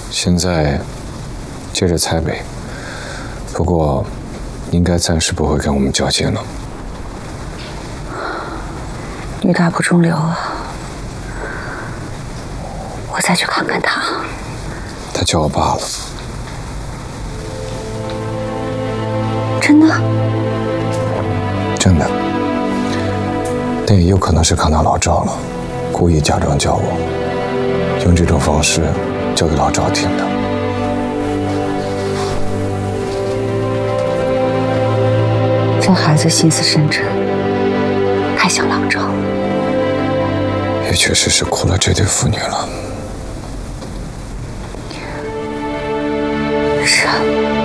现在接着猜呗，不过应该暂时不会跟我们较劲了。 女大不中留啊！我再去看看他。 他叫我爸了。 真的？ 真的。但也有可能是看到老赵了，故意假装叫我，用这种方式叫给老赵听的。 这孩子心思深沉，太像老赵。 也确实是苦了这对父女了。 是啊。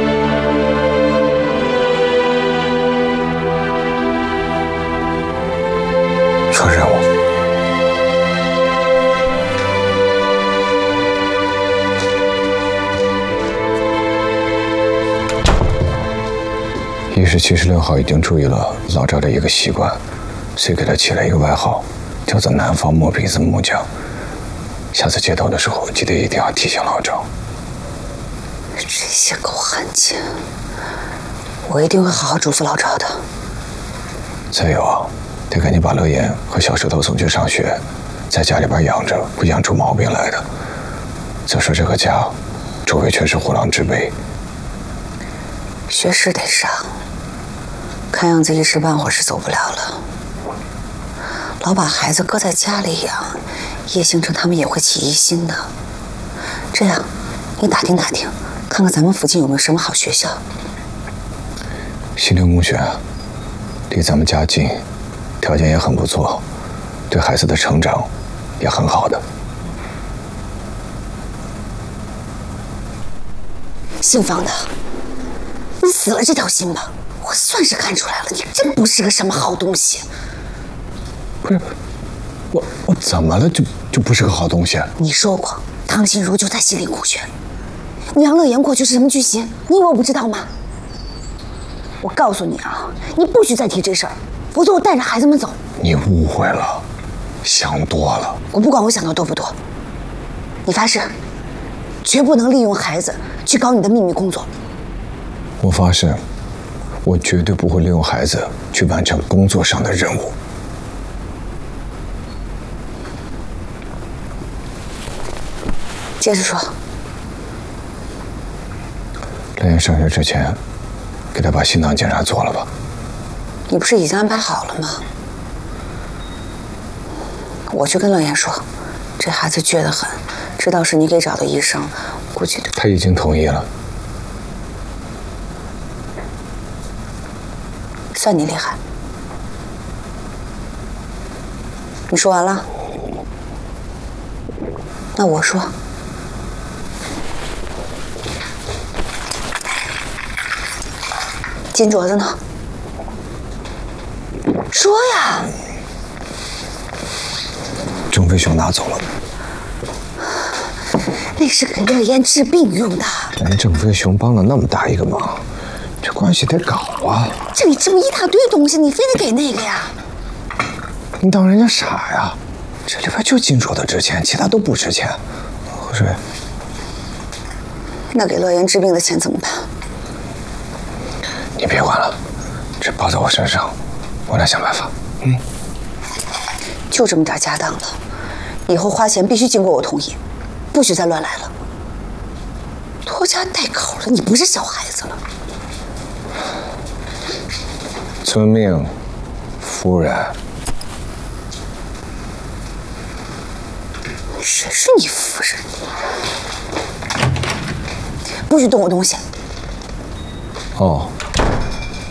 说任务。1是76号已经注意了老赵的一个习惯，所以给他起了一个外号，叫做南方摸鼻子木匠。下次接头的时候，记得一定要提醒老赵。 这些狗汉奸，我一定会好好嘱咐老赵的。 再有啊，得赶紧把乐言和小石头送去上学，在家里边养着，不养出毛病来的。再说这个家，周围全是虎狼之辈。 学是得上，看样子一时半会儿是走不了了。老把孩子搁在家里养，叶星辰他们也会起疑心的。这样，你打听打听，看看咱们附近有没有什么好学校。 西陵公学离咱们家近，条件也很不错，对孩子的成长也很好的。 姓方的，你死了这条心吧！我算是看出来了，你真不是个什么好东西。 不是，我怎么了？就不是个好东西？ 你说过，汤心如就在西陵公学。你让乐言过去是什么居心？你以为我不知道吗？我告诉你啊，你不许再提这事儿，否则我带着孩子们走。 你误会了，想多了。 我不管我想的多不多，你发誓，绝不能利用孩子去搞你的秘密工作。 我发誓，我绝对不会利用孩子去完成工作上的任务。 接着说。 乐言上学之前，给他把心脏检查做了吧？ 你不是已经安排好了吗？我去跟乐言说，这孩子倔得很，知道是你给找的医生，估计他已经同意了。 算你厉害。你说完了？那我说。金镯子呢？说呀！ 郑飞雄拿走了。 那是给乐言治病用的。 人郑飞雄帮了那么大一个忙，这关系得搞啊！ 这里这么一大堆东西，你非得给那个呀？ 你当人家傻呀？这里边就金镯子值钱，其他都不值钱。河水， 那给乐言治病的钱怎么办？ 你别管了，这包在我身上，我来想办法。 就这么点家当了，以后花钱必须经过我同意，不许再乱来了。拖家带口了，你不是小孩子了。 遵命，夫人。 谁是你夫人？不许动我东西。 哦，